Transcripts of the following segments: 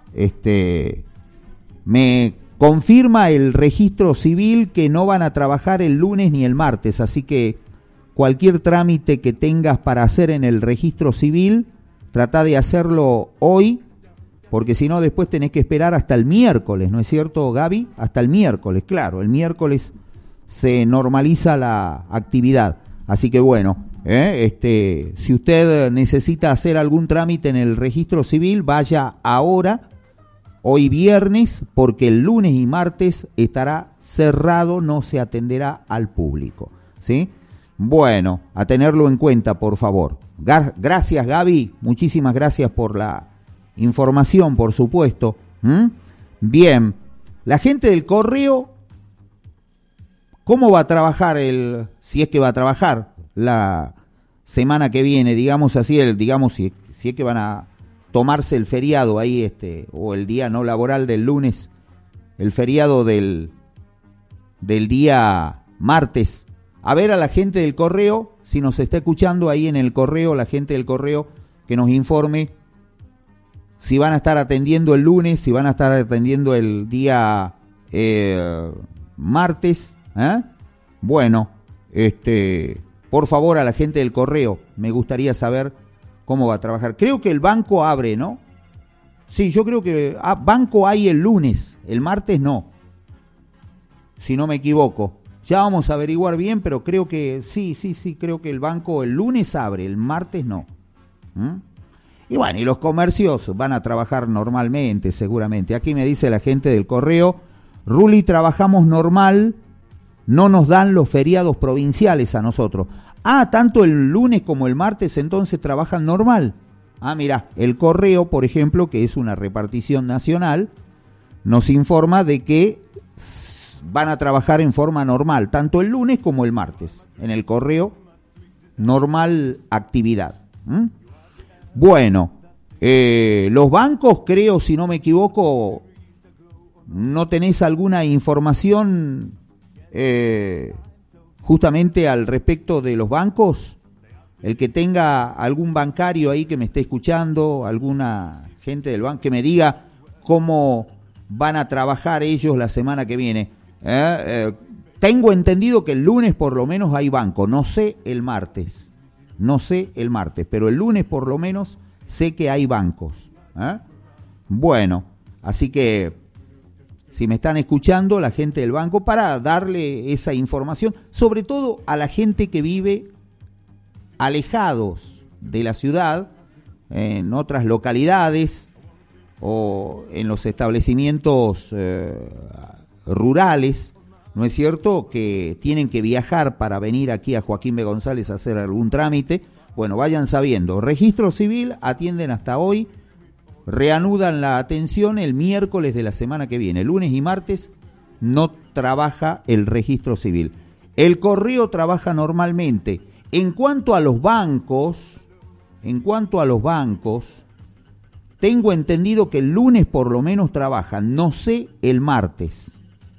Me confirma el registro civil que no van a trabajar el lunes ni el martes, así que cualquier trámite que tengas para hacer en el registro civil, trata de hacerlo hoy, porque si no después tenés que esperar hasta el miércoles, ¿no es cierto, Gaby? Hasta el miércoles, claro, el miércoles se normaliza la actividad. Así que bueno, si usted necesita hacer algún trámite en el registro civil, vaya ahora, hoy viernes, porque el lunes y martes estará cerrado, no se atenderá al público, ¿sí? Bueno, a tenerlo en cuenta, por favor. Gracias, Gaby, muchísimas gracias por la información, por supuesto. Bien, la gente del correo, ¿cómo va a trabajar si es que va a trabajar la semana que viene, digamos así, si es que van a tomarse el feriado ahí, o el día no laboral del lunes, el feriado del día martes? A ver a la gente del correo, si nos está escuchando ahí en el correo, la gente del correo que nos informe si van a estar atendiendo el lunes, si van a estar atendiendo el día martes. Bueno, por favor, a la gente del correo, me gustaría saber cómo va a trabajar. Creo que el banco abre, ¿no? Sí, yo creo que banco hay el lunes, el martes no, si no me equivoco. Ya vamos a averiguar bien, pero creo que sí, creo que el banco el lunes abre, el martes no. Y bueno, y los comercios van a trabajar normalmente, seguramente. Aquí me dice la gente del correo, Ruli, trabajamos normal, no nos dan los feriados provinciales a nosotros. Tanto el lunes como el martes entonces trabajan normal. Mirá, el correo, por ejemplo, que es una repartición nacional, nos informa de que van a trabajar en forma normal, tanto el lunes como el martes. En el correo, normal actividad. Bueno, los bancos, creo, si no me equivoco, ¿no tenés alguna información justamente al respecto de los bancos? El que tenga algún bancario ahí que me esté escuchando, alguna gente del banco que me diga cómo van a trabajar ellos la semana que viene. Tengo entendido que el lunes por lo menos hay banco, no sé el martes, pero el lunes por lo menos sé que hay bancos. Bueno, así que si me están escuchando la gente del banco, para darle esa información, sobre todo a la gente que vive alejados de la ciudad, en otras localidades o en los establecimientos rurales, ¿no es cierto?, que tienen que viajar para venir aquí a Joaquín B. González a hacer algún trámite. Bueno, vayan sabiendo, registro civil atienden hasta hoy, reanudan la atención el miércoles de la semana que viene. Lunes y martes no trabaja el registro civil. El correo trabaja normalmente. En cuanto a los bancos, tengo entendido que el lunes por lo menos trabajan, no sé el martes.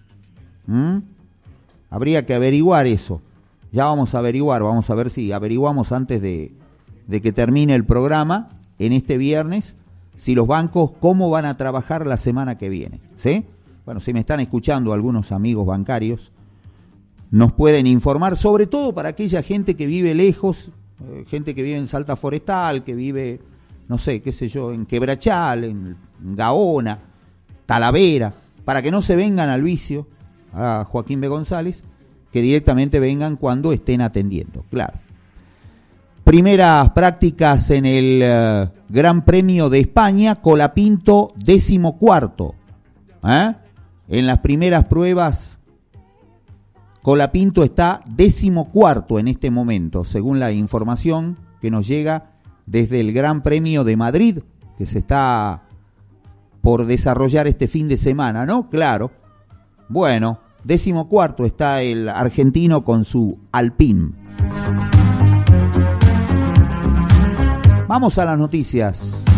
Habría que averiguar eso. Ya vamos a averiguar, vamos a ver si averiguamos antes de que termine el programa, en este viernes, si los bancos cómo van a trabajar la semana que viene, ¿sí? Bueno, si me están escuchando algunos amigos bancarios, nos pueden informar, sobre todo para aquella gente que vive lejos, gente que vive en Salta Forestal, que vive, no sé, qué sé yo, en Quebrachal, en Gaona, Talavera, para que no se vengan al vicio, a Joaquín B. González, que directamente vengan cuando estén atendiendo, claro. Primeras prácticas en el Gran Premio de España, Colapinto 14º. En las primeras pruebas, Colapinto está 14º en este momento, según la información que nos llega desde el Gran Premio de Madrid, que se está por desarrollar este fin de semana, ¿no? Claro. Bueno, 14º está el argentino con su Alpine. Vamos a las noticias.